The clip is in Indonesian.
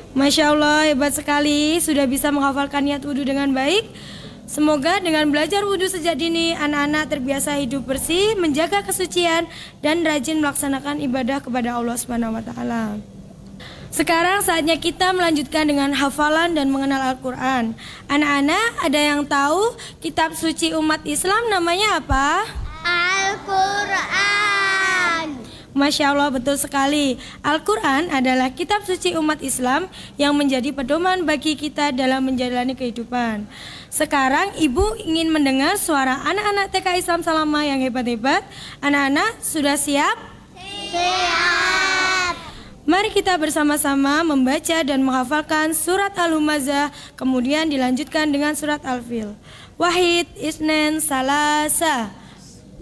Masya Allah, hebat sekali sudah bisa menghafalkan niat wudhu dengan baik. Semoga dengan belajar wudhu sejak dini, anak-anak terbiasa hidup bersih, menjaga kesucian, dan rajin melaksanakan ibadah kepada Allah SWT. Sekarang saatnya kita melanjutkan dengan hafalan dan mengenal Al-Quran. Anak-anak, ada yang tahu kitab suci umat Islam namanya apa? Al-Quran. Masya Allah, betul sekali. Al-Quran adalah kitab suci umat Islam yang menjadi pedoman bagi kita dalam menjalani kehidupan. Sekarang ibu ingin mendengar suara anak-anak TK Islam Salama yang hebat-hebat. Anak-anak sudah siap? Siap. Mari kita bersama-sama membaca dan menghafalkan surat Al-Humazah, kemudian dilanjutkan dengan surat Al-Fil. Wahid, Isnen, Salasa.